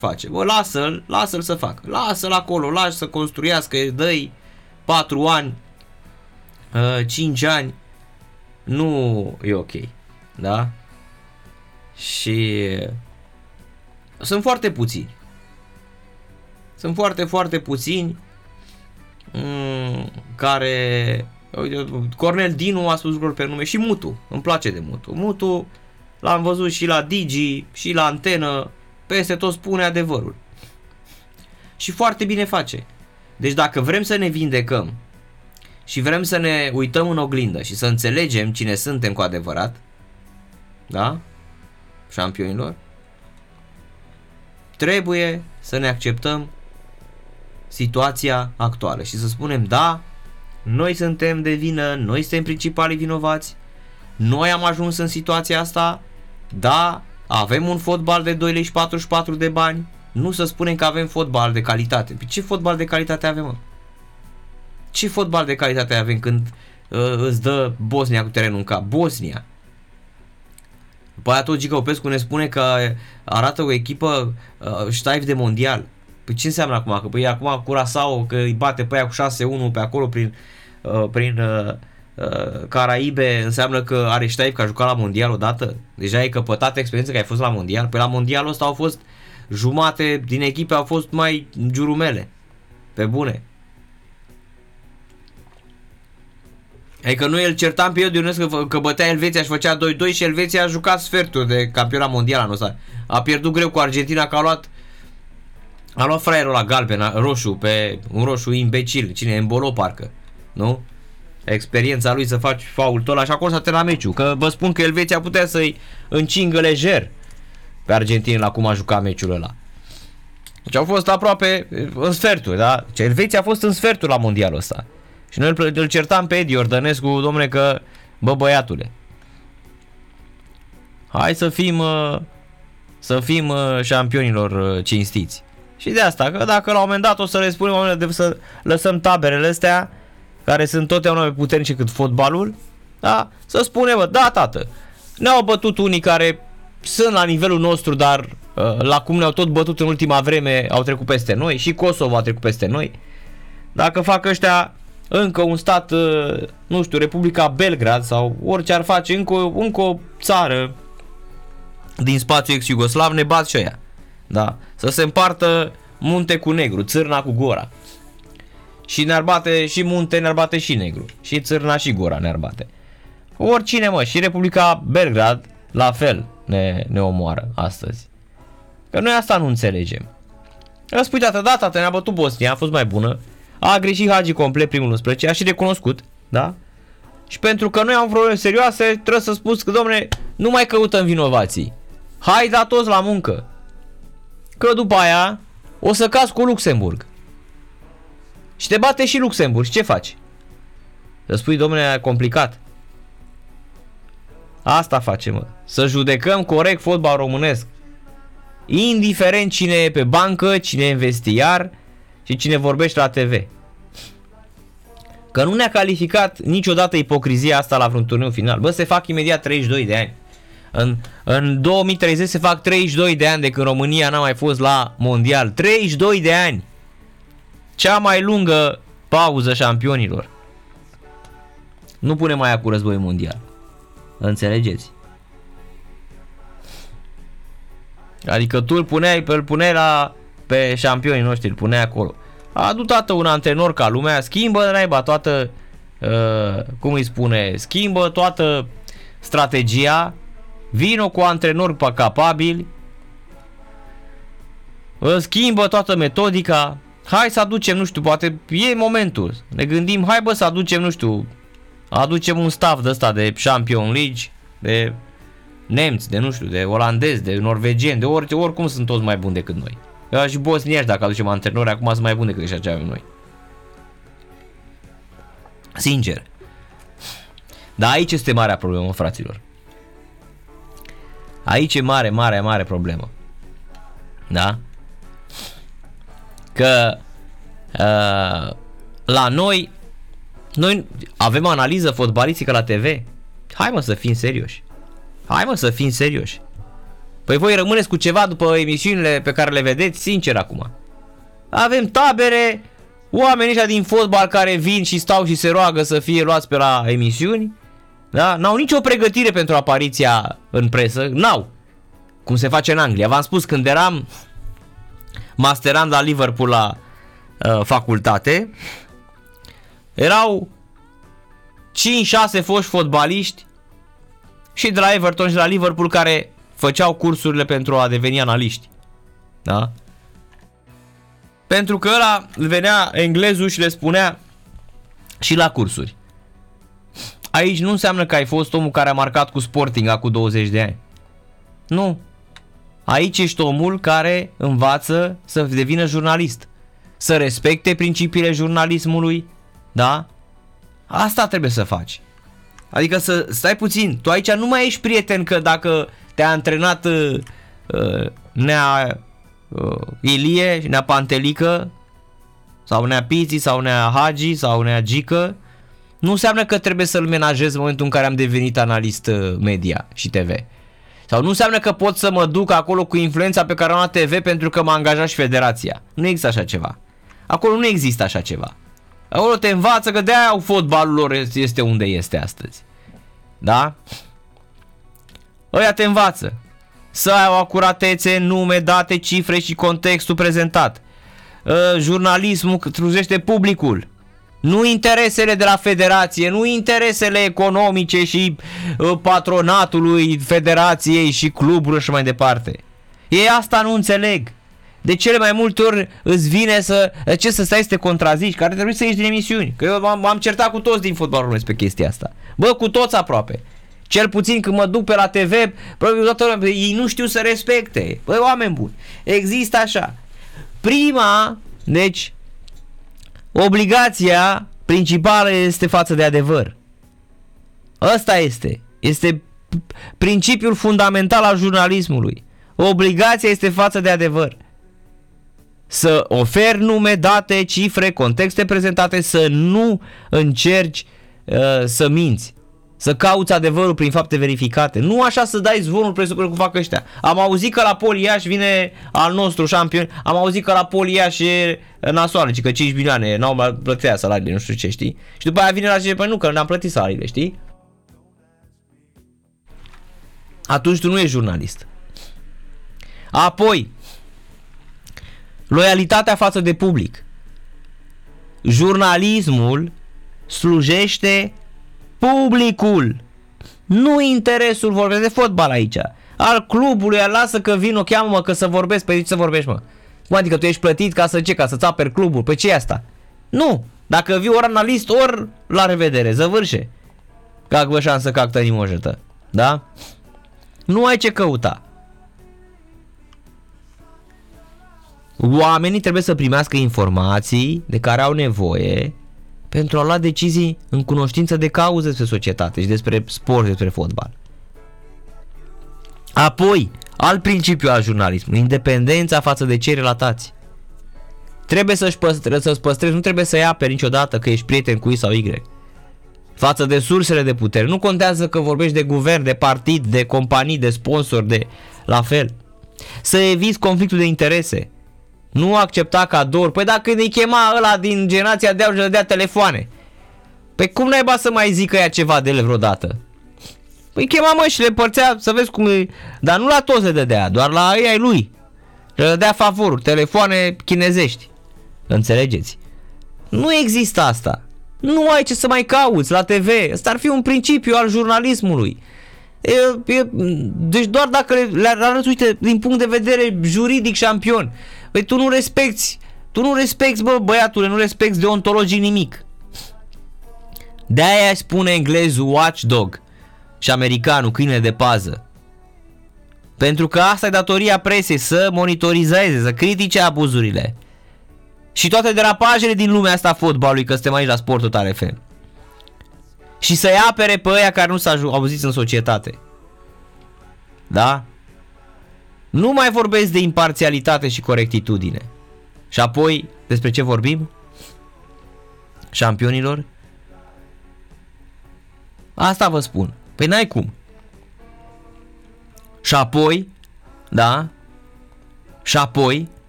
face? Bă, lasă-l să facă. Lasă-l acolo, lași să construiască, dă-i 4 ani, 5 ani. Nu e ok. Da? Și sunt foarte puțini. Sunt foarte puțini care... Cornel Dinu a spus lucruri pe nume și Mutu. Îmi place de Mutu. Mutu l-am văzut și la Digi, și la Antenă. Peste tot spune adevărul. Și foarte bine face. Deci dacă vrem să ne vindecăm și vrem să ne uităm în oglindă și să înțelegem cine suntem cu adevărat, da? Șampionilor, trebuie să ne acceptăm situația actuală și să spunem da, noi suntem de vină, noi suntem principalii vinovați, noi am ajuns în situația asta, da, avem un fotbal de 2 lei și 44 de bani, nu să spunem că avem fotbal de calitate. Păi ce fotbal de calitate avem, mă? Ce fotbal de calitate avem când îți dă Bosnia cu terenul în cap? Bosnia. După aia tot Gica Opescu ne spune că arată o echipă ștaif de mondial. Păi ce înseamnă acum? Că păi acum Curaçao, că îi bate pe aia cu 6-1 pe acolo prin Caraibe, înseamnă că are ștaif că a jucat la mondial odată? Deja ai căpătat experiență că ai fost la mondial? Păi la mondialul ăsta au fost jumate din echipe au fost mai jurumele. Pe bune. Adică noi îl certam pe Ionescu că bătea Elveția și făcea 2-2 și Elveția a jucat sferturi de campionat mondial anul ăsta. A pierdut greu cu Argentina că a luat fraierul la galben, roșu, pe un roșu imbecil. Cine? Embolo parcă. Nu? Experiența lui să faci faul tot ăla și acolo s-a terminat meciul. Că vă spun că Elveția putea să-i încingă lejer pe Argentina la cum a jucat meciul ăla. Deci au fost aproape în sferturi, da? Deci Elveția a fost în sferturi la mondialul ăsta. Și noi îl certam pe Edi Ordănescu, domne, că bă băiatule, hai să fim șampionilor cinstiți. Și de asta, că dacă la un moment dat o să le spunem oamenilor să lăsăm taberele astea, care sunt totdeauna mai puternice cât fotbalul, da? Să spunem, bă, da, tată, ne-au bătut unii care sunt la nivelul nostru, dar la cum ne-au tot bătut în ultima vreme, au trecut peste noi, și Kosovo a trecut peste noi. Dacă fac ăștia încă un stat, nu știu, Republica Belgrad sau orice ar face, încă o țară din spațiul ex-iugoslav, ne bat și ăia. Da? Să se împartă munte cu negru, țârna cu gora. Și ne-ar bate și munte, ne-ar bate și negru. Și țârna și gora ne-ar bate. Oricine, mă, și Republica Belgrad la fel ne omoară astăzi. Că noi asta nu înțelegem. Îți spui, tată, ne-a bătut Bosnia, a fost mai bună. A greșit Hagi complet primul 11, a și recunoscut, da? Și pentru că noi am probleme serioase, trebuie să spus că, domne, nu mai căutăm vinovații. Hai, da toți la muncă. Că după aia o să cazi cu Luxemburg. Și te bate și Luxemburg. Și ce faci? Să spui, domne, complicat. Asta facem, mă. Să judecăm corect fotbal românesc. Indiferent cine e pe bancă, cine e în vestiar și cine vorbește la TV. Că nu ne-a calificat niciodată ipocrizia asta la vreun turneu final. Bă, se fac imediat 32 de ani. În 2030 se fac 32 de ani de când România n-a mai fost la mondial. 32 de ani. Cea mai lungă pauză șampionilor. Nu pune mai cu război mondial. Înțelegeți? Adică tu îl puneai pe șampionii noștri, îl puneai acolo. A adus tată un antrenor ca lumea, schimbă naiba toată, cum îi spune, schimbă toată strategia, vină cu antrenori capabili, schimbă toată metodica, hai să aducem, nu știu, poate e momentul, ne gândim, hai bă să aducem, nu știu, aducem un staff de ăsta de Champions League, de nemți, de nu știu, de olandezi, de norvegieni, de oricum sunt toți mai buni decât noi. Și bosniaci, dacă aducem antrenori, acum sunt mai buni decât așa ce avem noi. Sincer. Dar aici este marea problemă, fraților. Aici e mare problemă. Da? Că la noi avem analiză fotbalistică la TV. Hai mă să fim serioși. Păi voi rămâneți cu ceva după emisiunile pe care le vedeți, sincer acum. Avem tabere, oamenii ăștia din fotbal care vin și stau și se roagă să fie luați pe la emisiuni, da? N-au nicio pregătire pentru apariția în presă, n-au. Cum se face în Anglia. V-am spus, când eram masterand la Liverpool la facultate, erau 5-6 foști fotbaliști și de la Everton și de la Liverpool care făceau cursurile pentru a deveni analiști. Da? Pentru că ăla venea englezul și le spunea și la cursuri. Aici nu înseamnă că ai fost omul care a marcat cu Sporting acum 20 de ani. Nu. Aici ești omul care învață să devină jurnalist. Să respecte principiile jurnalismului. Da? Asta trebuie să faci. Adică să stai puțin. Tu aici nu mai ești prieten că dacă te-a antrenat Nea Ilie, Nea Pantelică sau Nea Piții sau Nea Hagi sau Nea Gică, nu înseamnă că trebuie să-l menajez în momentul în care am devenit analist media și TV. Sau nu înseamnă că pot să mă duc acolo cu influența pe care am la TV pentru că m-a angajat și federația. Nu există așa ceva. Acolo nu există așa ceva. Acolo te învață că de-aia fotbalul lor este unde este astăzi. Da? Ăia te învață să ai o acuratețe, nume, date, cifre și contextul prezentat. Jurnalismul truzește publicul. Nu interesele de la federație, nu interesele economice și patronatului federației și clubului și mai departe. Ei asta nu înțeleg. De cele mai multe ori îți vine să stai să te contrazici, că ar trebui să ieși din emisiuni. Că eu m-am certat cu toți din fotbalul românesc pe chestia asta. Bă, cu toți aproape. Cel puțin când mă duc pe la TV, probabil toată lumea, ei nu știu să respecte. Băi, oameni buni, există așa. Prima, deci, obligația principală este față de adevăr. Ăsta este. Este principiul fundamental al jurnalismului. Obligația este față de adevăr. Să oferi nume, date, cifre, contexte prezentate, să nu încerci să minți. Să cauți adevărul prin fapte verificate. Nu așa să dai zvonul presupun cum fac ăștia. Am auzit că la Poli Iași vine al nostru șampion. Am auzit că la Poli Iași e nasoală, ci că 5 milioane n-au mai plătit salariile, nu știu ce, știi? Și după aia vine la ce, păi nu, că ne-am plătit salariile, știi? Atunci tu nu ești jurnalist. Apoi, loialitatea față de public. Jurnalismul slujește publicul, nu interesul, vorbesc de fotbal aici, al clubului, lasă că vin, o cheamă-mă că să vorbesc, pe ce să vorbești, mă? Cum adică tu ești plătit ca să ce, ca să-ți aperi clubul, pe ce e asta? Nu, dacă vii ori analist, ori la revedere, zăvârșe, cac vă șansă cac tăni mojătă, da? Nu ai ce căuta. Oamenii trebuie să primească informații de care au nevoie pentru a lua decizii în cunoștință de cauză despre societate și despre sport, despre fotbal. Apoi, alt principiu al jurnalismului, independența față de cei relatați. Trebuie să-ți păstrezi, nu trebuie să-i aperi niciodată că ești prieten cu I sau Y. Față de sursele de putere. Nu contează că vorbești de guvern, de partid, de companii, de sponsor, de la fel. Să eviți conflictul de interese. Nu accepta cadouri. Păi dacă ne chema ăla din generația de aur și le dea telefoane. Păi cum naiba să mai zică ea ceva de el vreodată? Păi chema, mă, și le părțea să vezi cum e. Dar nu la toți le dădea, doar la ei ai lui. Le dădea favoruri, telefoane chinezești. Înțelegeți? Nu există asta. Nu ai ce să mai cauți la TV. Ăsta ar fi un principiu al jurnalismului. Deci doar dacă le arăți, uite, din punct de vedere juridic șampion. Păi tu nu respecti, bă, băiatule, nu respecti deontologic nimic. De-aia spune englezul watchdog și americanul câine de pază. Pentru că asta e datoria presei, să monitorizeze, să critique abuzurile. Și toate derapajele din lumea asta a fotbalului, că suntem aici la Sport Total FM. Și să-i apere pe ăia care nu s-au auzit în societate. Da? Nu mai vorbesc de imparțialitate și corectitudine. Și apoi, despre ce vorbim? Șampionilor? Asta vă spun. Păi n-ai cum. Și apoi, da? Și apoi